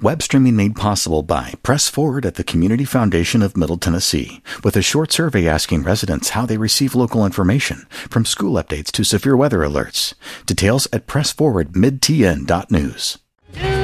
Web streaming made possible by Press Forward at the Community Foundation of Middle Tennessee, with a short survey asking residents how they receive local information, from school updates to severe weather alerts. Details at pressforwardmidtn.news.